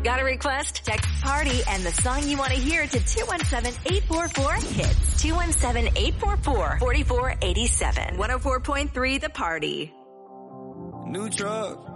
Got a request? Text PARTY and the song you want to hear to 217-844-HITS. 217-844-4487. 104.3 The Party. New truck.